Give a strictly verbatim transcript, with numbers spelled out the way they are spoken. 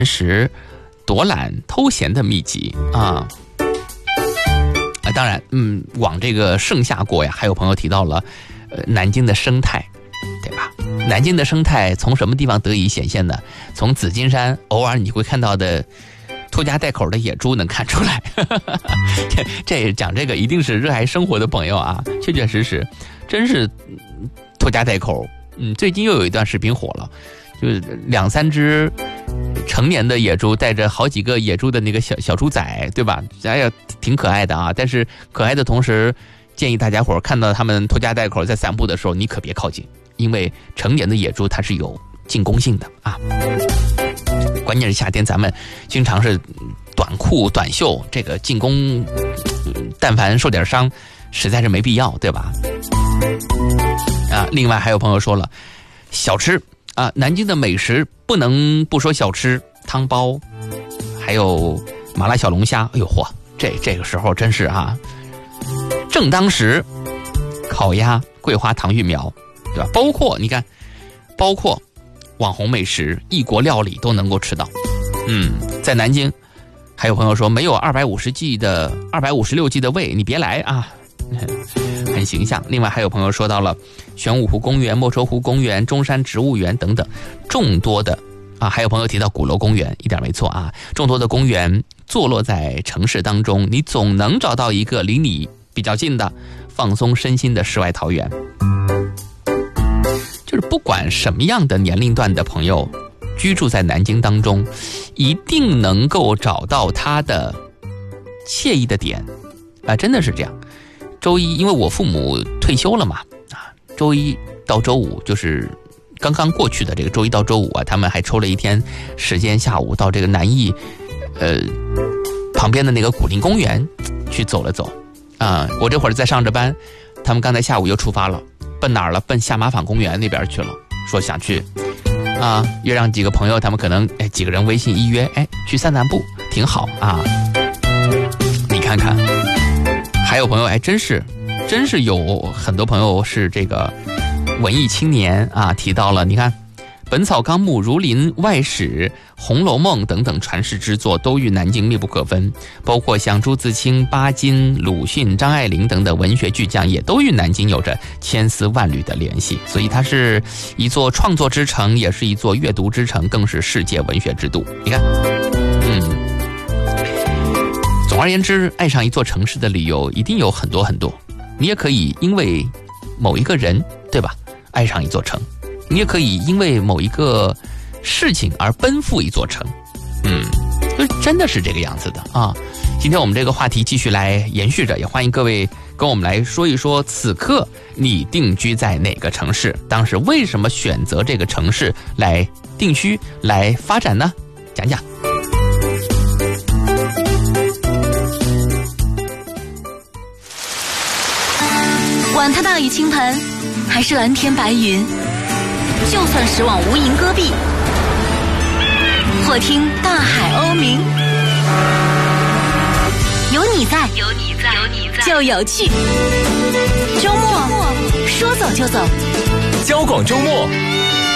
食躲懒偷闲的秘籍啊。啊，当然，嗯，往这个盛夏过呀，还有朋友提到了，呃，南京的生态，对吧？南京的生态从什么地方得以显现呢？从紫金山偶尔你会看到的拖家带口的野猪能看出来。这这讲这个一定是热爱生活的朋友啊，确确实实，真是拖家带口。嗯，最近又有一段视频火了，就是两三只成年的野猪带着好几个野猪的那个小小猪仔，对吧？哎呀，挺可爱的啊！但是可爱的同时，建议大家伙看到他们拖家带口在散步的时候，你可别靠近，因为成年的野猪它是有进攻性的啊。关键是夏天咱们经常是短裤短袖，这个进攻，但凡受点伤，实在是没必要，对吧？啊，另外还有朋友说了，小吃啊，南京的美食不能不说小吃，汤包，还有麻辣小龙虾。哎呦嚯，这这个时候真是啊，正当时，烤鸭、桂花糖芋苗，对吧？包括你看，包括网红美食、异国料理都能够吃到。嗯，在南京，还有朋友说没有二百五十 G 的、二百五十六 G 的胃，你别来啊。很形象。另外还有朋友说到了玄武湖公园、莫愁湖公园、中山植物园等等众多的啊，还有朋友提到鼓楼公园，一点没错啊，众多的公园坐落在城市当中，你总能找到一个离你比较近的放松身心的世外桃源。就是不管什么样的年龄段的朋友居住在南京当中，一定能够找到他的惬意的点啊，真的是这样。周一，因为我父母退休了嘛，啊，周一到周五就是刚刚过去的这个周一到周五啊，他们还抽了一天时间，下午到这个南艺，呃，旁边的那个古林公园去走了走，啊，我这会儿在上着班，他们刚才下午又出发了，奔哪儿了？奔下马坊公园那边去了，说想去，啊，约上几个朋友，他们可能哎几个人微信一约，哎，去散散步，挺好啊，你看看。还有朋友，哎，真是，真是有很多朋友是这个文艺青年啊，提到了，你看，《本草纲目》《儒林外史》《红楼梦》等等传世之作，都与南京密不可分。包括像朱自清、巴金、鲁迅、张爱玲等等文学巨匠，也都与南京有着千丝万缕的联系。所以它是一座创作之城，也是一座阅读之城，更是世界文学之都。你看，嗯。总而言之，爱上一座城市的理由一定有很多很多。你也可以因为某一个人，对吧，爱上一座城；你也可以因为某一个事情而奔赴一座城。嗯，就真的是这个样子的啊。今天我们这个话题继续来延续着，也欢迎各位跟我们来说一说，此刻你定居在哪个城市？当时为什么选择这个城市来定居、来发展呢？讲讲。 管它大雨倾盆，还是蓝天白云，就算驶往无垠戈壁，或听大海鸥鸣，有你在，有你在，有你在，就有趣。周末说走就走， 交广周末。